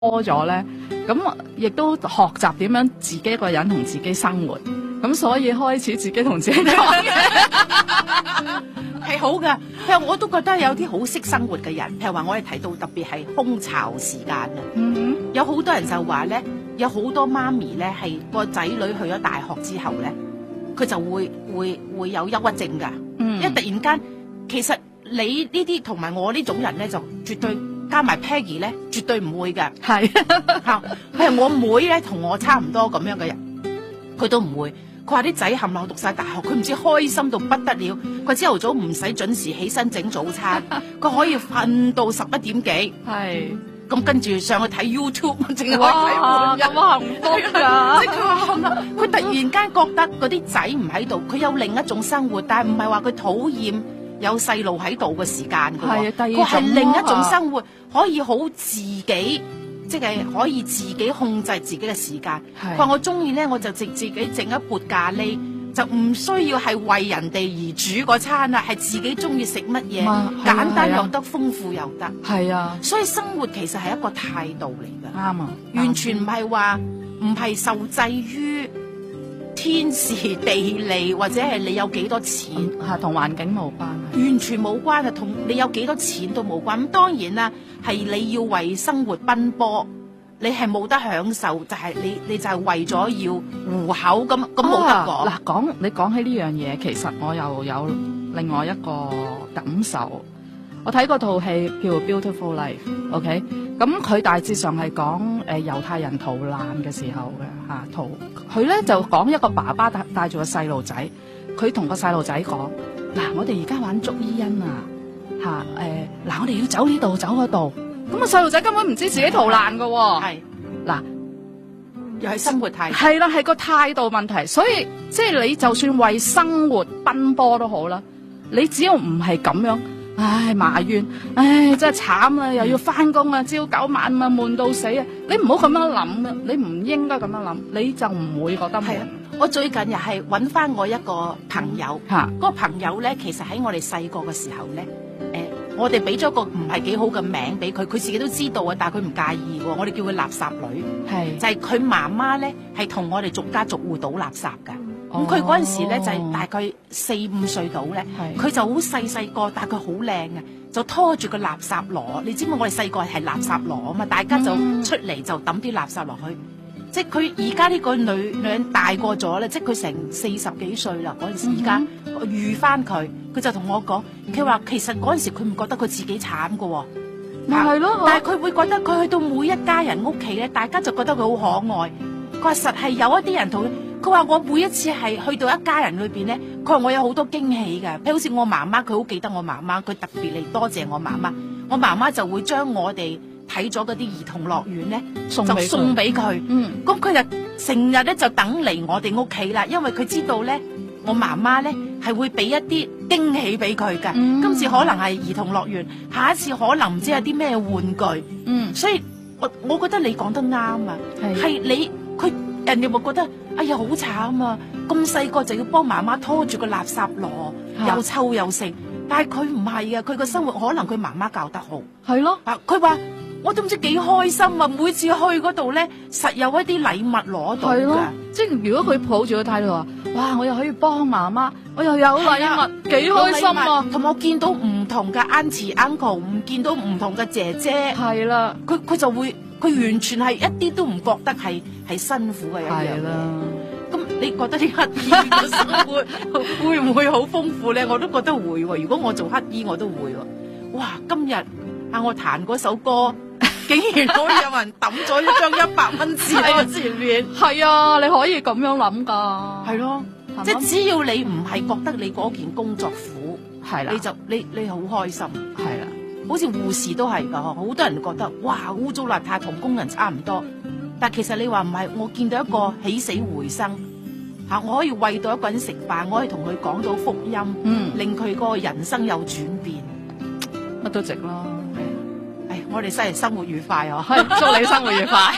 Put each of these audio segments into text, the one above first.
多咗咧，咁亦都學習點樣自己一個人同自己生活，咁所以開始自己同自己講嘅係好噶。譬如我都覺得有啲好識生活嘅人，譬如話我哋提到特別係空巢時間啊，有好多人就話咧，有好多媽咪咧係個仔女去咗大學之後咧，佢就會有憂鬱症噶，因為突然間其實你呢啲同埋我呢種人咧就絕對。加埋 Peggy 咧，絕對唔會嘅。係嚇，佢係我妹咧，同我差唔多咁樣嘅人，佢都唔會。佢話啲仔冚唪唥讀晒大學，佢唔知開心到不得了。佢朝頭早唔使準時起身整早餐，佢可以瞓到11點幾。係咁跟住上去睇 YouTube， 淨係可以睇半日。咁幸福㗎！即係佢話，佢突然間覺得嗰啲仔唔喺度，佢有另一種生活，但係唔係話佢討厭。有細路喺度嘅時間嘅，佢係另一種生活，可以好自己，即係可以自己控制自己嘅時間。佢話我中意咧，我就自己整一缽咖喱，就唔需要係為人哋而煮嗰餐啦，係自己中意食乜嘢，簡單又得，豐富又得。係啊，所以生活其實係一個態度嚟㗎。啱啊，完全唔係話唔係受制於天時地利或者係你有幾多錢，同環境無關，完全冇關啊！同你有幾多錢都冇關。咁當然啦，係你要為生活奔波，你係冇得享受，就係你就係為咗要糊口咁冇得講。嗱，你講起呢樣嘢，其實我又有另外一個感受。我睇過套戲叫《Beautiful Life》，OK， 咁佢大致上係講猶太人逃難嘅時候嘅嚇逃，佢咧就講一個爸爸帶住個細路仔，佢同個細路仔講：嗱，我哋而家玩捉伊人啊嚇嗱，我哋要走呢度走嗰度，咁個細路仔根本唔知自己逃難㗎喎。係嗱，又係生活態度。係啦，係個態度問題，所以即係你就算為生活奔波都好啦，你只要唔係咁樣。唉，埋怨，唉，真係慘啦！又要翻工啊，朝9晚啊，悶到死啊！你唔好咁樣諗啊，你唔應該咁樣諗，你就唔會覺得悶。係啊，我最近又係揾翻我一個朋友，嗰個朋友咧，其實喺我哋細個嘅時候咧，我哋俾咗個唔係幾好嘅名俾佢，佢自己都知道啊，但係佢唔介意喎。我哋叫佢垃圾女，係就係佢媽媽咧，係同我哋逐家逐戶倒垃圾㗎。咁佢嗰陣時咧就係大概4、5歲到咧，佢就好細個，但係佢好靚嘅，就拖住個垃圾籮。你知唔知我哋細個係垃圾籮啊嘛？大家就出嚟就抌啲垃圾落去。即係佢而家呢個女人大個咗咧，即係佢成40幾歲啦嗰陣時。而家遇翻佢就同我講，佢話其實嗰陣時佢唔覺得佢自己慘㗎喎，咪係咯。但係佢會覺得佢去到每一家人屋企咧，大家就覺得佢好可愛。佢話實係有一啲人同佢話我每一次係去到一家人裏邊咧，佢話我有好多驚喜嘅，譬如好似我媽媽，佢好記得我媽媽，佢特別嚟多謝我媽媽。我媽媽就會將我哋睇咗嗰啲兒童樂園咧，就送俾佢。咁佢就成日咧就等嚟我哋屋企啦，因為佢知道咧，我媽媽咧係會俾一啲驚喜俾佢嘅。今次可能係兒童樂園，下一次可能唔知有啲咩玩具。所以我覺得你講得啱啊，係你佢。人哋會覺得哎呀好慘啊！咁細個就要幫媽媽拖住個垃圾籮，又臭又剩。但係佢唔係啊，佢個生活可能佢媽媽教得好。係咯，佢話我都唔知幾開心啊！每次去嗰度咧，實有一啲禮物攞到㗎。即係如果佢抱住個態度話，哇！我又可以幫媽媽，我又有禮物，幾開心啊！同埋我見到唔同嘅 auntie uncle， 唔見到唔同嘅姐姐。係啦，佢就會。佢完全係一啲都唔覺得係辛苦嘅一樣嘢。咁你覺得啲乞衣嘅生活會唔會好豐富咧？我都覺得會喎。如果我做乞衣，我都會喎。哇！今日我彈嗰首歌，竟然可以有人抌咗一張100蚊紙喺我前面。係啊，你可以咁樣諗㗎。係咯，即係只要你唔係覺得你嗰件工作苦，係啦，你好開心。係啦。好似護士都係噶，好多人覺得哇污糟邋遢同工人差唔多，但其實你話唔係，我見到一個起死回生嚇，我可以餵到一個人食飯，我可以同佢講到福音，令佢個人生有轉變，乜都值咯。我哋真係生活愉快啊！祝你生活愉快。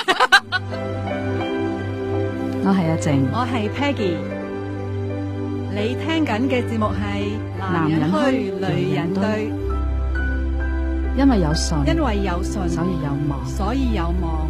我係阿靜， 我係 Peggy，你聽緊嘅節目係男人虛女人對。 因為有信， 所以有夢。